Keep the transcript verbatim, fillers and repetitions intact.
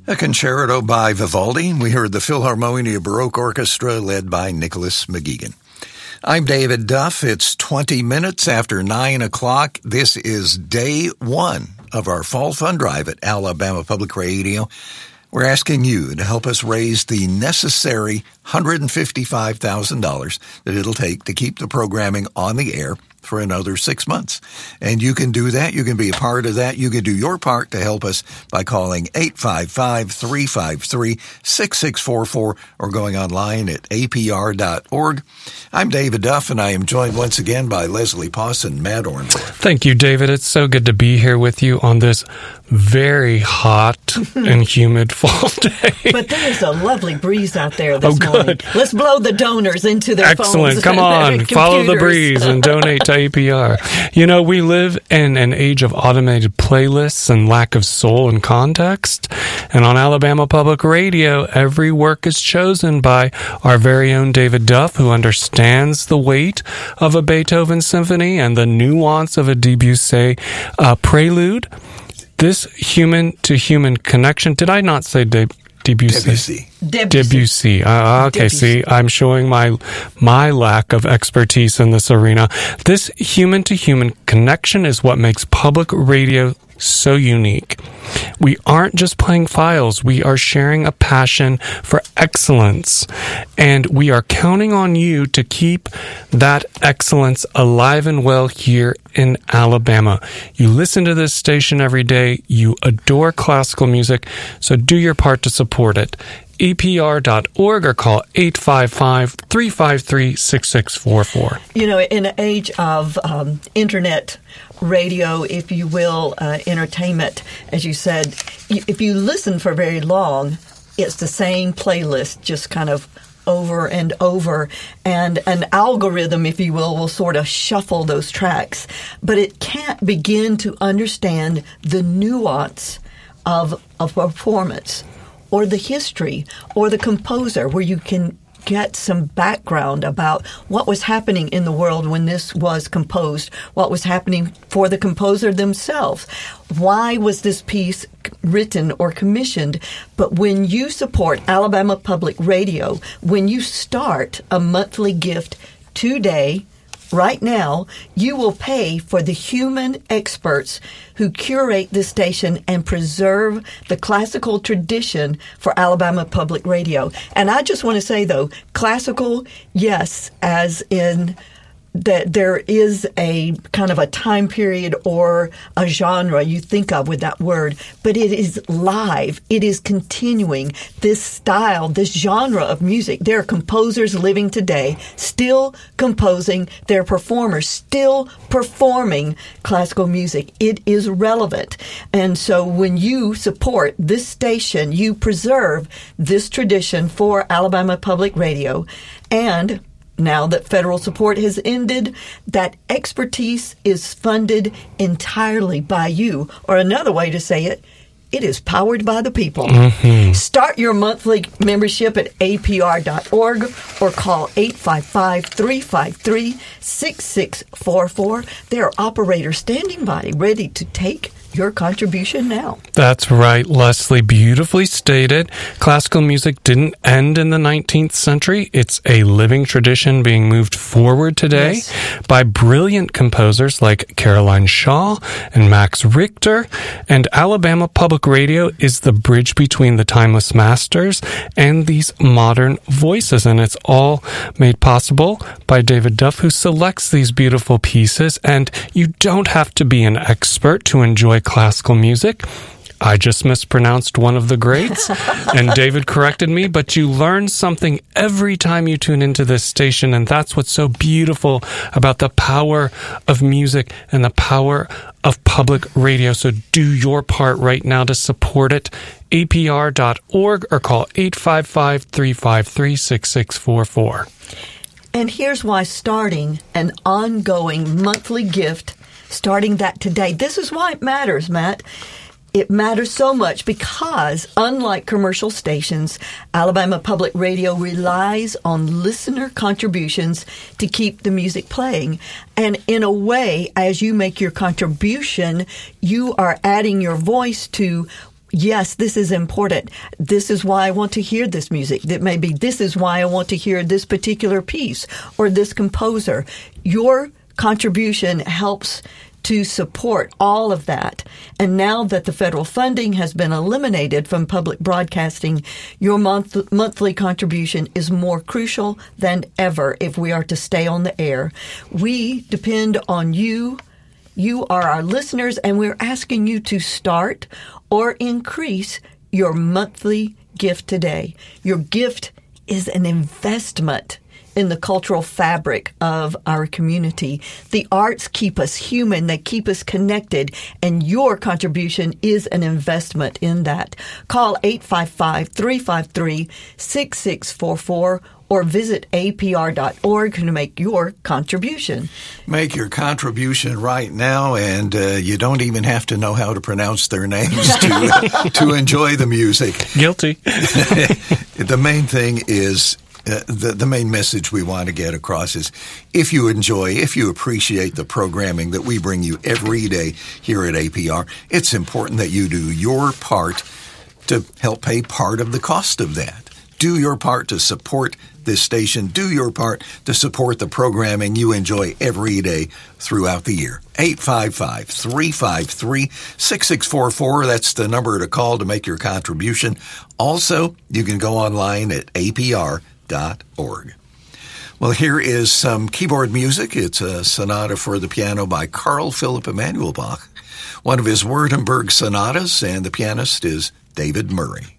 A concerto by Vivaldi. We heard the Philharmonia Baroque Orchestra led by Nicholas McGeegan. I'm David Duff. It's twenty minutes after nine o'clock. This is day one of our Fall Fund Drive at Alabama Public Radio. We're asking you to help us raise the necessary one hundred fifty-five thousand dollars that it'll take to keep the programming on the air for another six months. And you can do that. You can be a part of that. You can do your part to help us by calling eight five five, three five three, six six four four or going online at A P R dot org. I'm David Duff, and I am joined once again by Leslie Poss and Matt Orndorff. Thank you, David. It's so good to be here with you on this very hot and humid fall day. But there's a lovely breeze out there this oh, morning. Good. Let's blow the donors into their Excellent. phones. Come on, follow the breeze and donate to A P R. You know, we live in an age of automated playlists and lack of soul and context. And on Alabama Public Radio, every work is chosen by our very own David Duff, who understands the weight of a Beethoven symphony and the nuance of a Debussy uh, prelude. This human-to-human connection, did I not say De- Debussy? Debussy. Debussy. Debussy. Uh, okay, Debussy. see, I'm showing my my lack of expertise in this arena. This human-to-human connection is what makes public radio so unique. We aren't just playing files. We are sharing a passion for excellence. And we are counting on you to keep that excellence alive and well here in Alabama. You listen to this station every day. You adore classical music. So do your part to support it. A P R dot org or call eight five five, three five three, six six four four. You know, in an age of um, internet radio, if you will, uh, entertainment, as you said, if you listen for very long, it's the same playlist, just kind of over and over, and an algorithm, if you will, will sort of shuffle those tracks. But it can't begin to understand the nuance of a performance, or the history, or the composer, where you can get some background about what was happening in the world when this was composed, what was happening for the composer themselves. Why was this piece written or commissioned? But when you support Alabama Public Radio, when you start a monthly gift today, right now, you will pay for the human experts who curate this station and preserve the classical tradition for Alabama Public Radio. And I just want to say, though, classical, yes, as in that there is a kind of a time period or a genre you think of with that word, but it is live. It is continuing. This style, this genre of music, there are composers living today still composing, there are performers still performing classical music. It is relevant. And so when you support this station, you preserve this tradition for Alabama Public Radio. And now that federal support has ended, that expertise is funded entirely by you. Or another way to say it, it is powered by the people. Mm-hmm. Start your monthly membership at A P R dot org or call eight five five, three five three, six six four four. There are operators standing by, ready to take your contribution now. That's right, Leslie. Beautifully stated. Classical music didn't end in the nineteenth century. It's a living tradition being moved forward today yes. by brilliant composers like Caroline Shaw and Max Richter. And Alabama Public Radio is the bridge between the timeless masters and these modern voices. And it's all made possible by David Duff, who selects these beautiful pieces. And you don't have to be an expert to enjoy classical music. I just mispronounced one of the greats, and David corrected me, but you learn something every time you tune into this station, and that's what's so beautiful about the power of music and the power of public radio. So do your part right now to support it. A P R dot org or call eight five five, three five three, six six four four. And here's why starting an ongoing monthly gift, starting that today. This is why it matters, Matt. It matters so much because, unlike commercial stations, Alabama Public Radio relies on listener contributions to keep the music playing. And in a way, as you make your contribution, you are adding your voice to yes, this is important. This is why I want to hear this music. That maybe this is why I want to hear this particular piece or this composer. Your contribution helps to support all of that. And now that the federal funding has been eliminated from public broadcasting, your month- monthly contribution is more crucial than ever if we are to stay on the air. We depend on you. You are our listeners, and we're asking you to start or increase your monthly gift today. Your gift is an investment in the cultural fabric of our community. The arts keep us human. They keep us connected. And your contribution is an investment in that. Call eight five five, three five three, six six four four or visit A P R dot org to make your contribution. Make your contribution right now, and uh, you don't even have to know how to pronounce their names to, to enjoy the music. Guilty. The main thing is, Uh, the, the main message we want to get across is if you enjoy, if you appreciate the programming that we bring you every day here at A P R, it's important that you do your part to help pay part of the cost of that. Do your part to support this station. Do your part to support the programming you enjoy every day throughout the year. eight five five, three five three, six six four four. That's the number to call to make your contribution. Also, you can go online at A P R dot org. Well, here is some keyboard music. It's a sonata for the piano by Carl Philipp Emanuel Bach, one of his Württemberg sonatas, and the pianist is David Murray.